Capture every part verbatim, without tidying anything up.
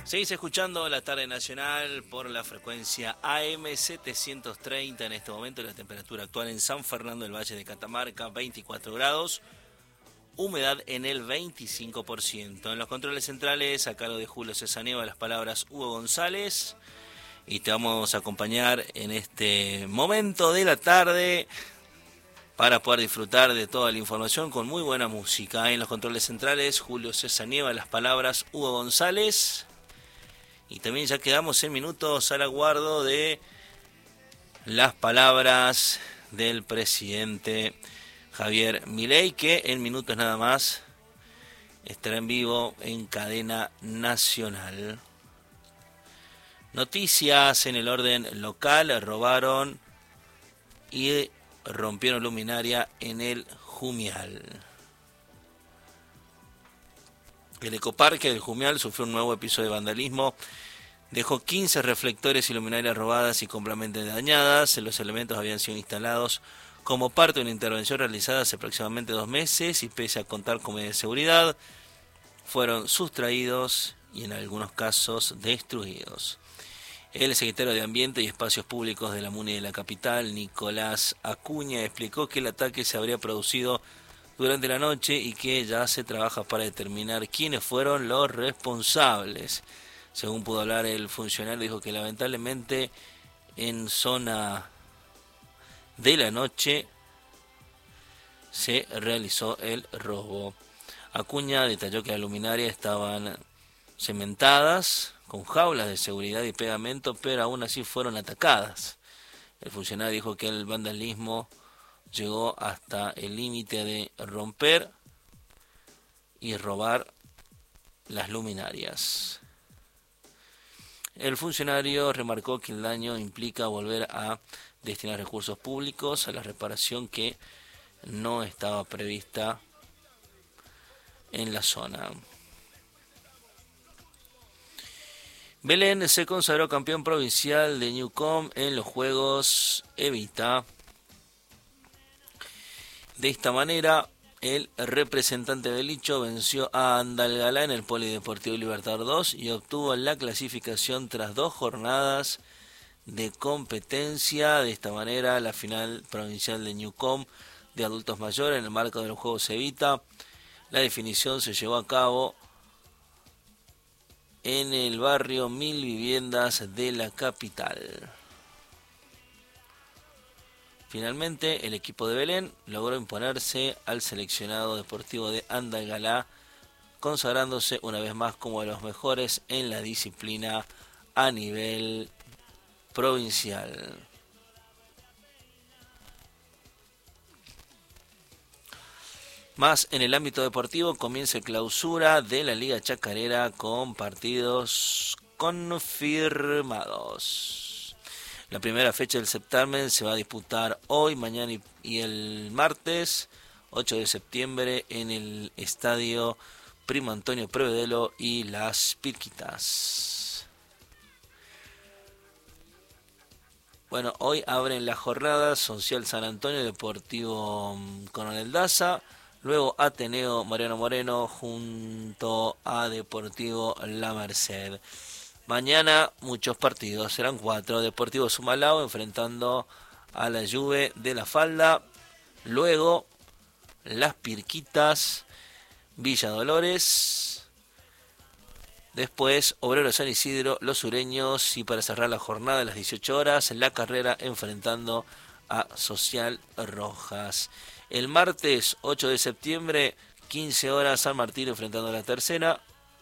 Seguís escuchando la tarde nacional por la frecuencia A M setecientos treinta. En este momento la temperatura actual en San Fernando del Valle de Catamarca, veinticuatro grados. Humedad en el veinticinco por ciento. En los controles centrales, a cargo de Julio Cesanieva, las palabras Hugo González. Y te vamos a acompañar en este momento de la tarde para poder disfrutar de toda la información con muy buena música. En los controles centrales, Julio Cesanieva, las palabras Hugo González. Y también ya quedamos en minutos al aguardo de las palabras del presidente Javier Milei, que en minutos nada más estará en vivo en cadena nacional. Noticias en el orden local: robaron y rompieron luminaria en el Jumial. El ecoparque del Jumial sufrió un nuevo episodio de vandalismo. Dejó quince reflectores y luminarias robadas y completamente dañadas. Los elementos habían sido instalados como parte de una intervención realizada hace aproximadamente dos meses y pese a contar con medidas de seguridad, fueron sustraídos y en algunos casos destruidos. El secretario de Ambiente y Espacios Públicos de la MUNI de la capital, Nicolás Acuña, explicó que el ataque se habría producido durante la noche y que ya se trabaja para determinar quiénes fueron los responsables. Según pudo hablar el funcionario, dijo que lamentablemente en zona de la noche se realizó el robo. Acuña detalló que las luminarias estaban cementadas con jaulas de seguridad y pegamento, pero aún así fueron atacadas. El funcionario dijo que el vandalismo llegó hasta el límite de romper y robar las luminarias. El funcionario remarcó que el daño implica volver a destinar recursos públicos a la reparación que no estaba prevista en la zona. Belén se consagró campeón provincial de Newcom en los Juegos Evita. De esta manera, el representante Belicho venció a Andalgalá en el Polideportivo Libertador dos y obtuvo la clasificación tras dos jornadas de competencia. De esta manera, la final provincial de Newcom de adultos mayores en el marco de los Juegos Evita. La definición se llevó a cabo en el barrio Mil Viviendas de la capital. Finalmente, el equipo de Belén logró imponerse al seleccionado deportivo de Andalgalá, consagrándose una vez más como de los mejores en la disciplina a nivel provincial. Más en el ámbito deportivo, comienza el clausura de la Liga Chacarera con partidos confirmados. La primera fecha del certamen se va a disputar hoy, mañana y, y el martes ocho de septiembre en el estadio Primo Antonio Prevedelo y Las Pirquitas. Bueno, hoy abren la jornada Social San Antonio, Deportivo Coronel Daza, luego Ateneo Mariano Moreno junto a Deportivo La Merced. Mañana muchos partidos, serán cuatro. Deportivo Sumalao enfrentando a la Juve de la Falda. Luego Las Pirquitas, Villa Dolores. Después Obrero San Isidro, Los Sureños. Y para cerrar la jornada a las dieciocho horas, La Carrera enfrentando a Social Rojas. El martes ocho de septiembre, quince horas, San Martín enfrentando a La Tercera.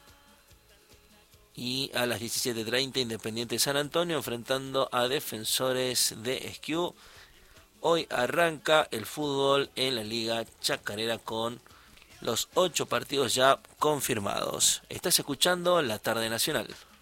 Y a las diecisiete treinta, Independiente San Antonio enfrentando a Defensores de Esquiú. Hoy arranca el fútbol en la Liga Chacarera con los ocho partidos ya confirmados. Estás escuchando La Tarde Nacional.